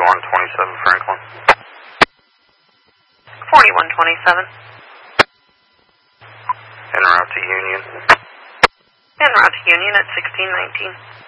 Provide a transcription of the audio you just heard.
4127 Franklin. 4127. En route to Union. En route to Union at 1619.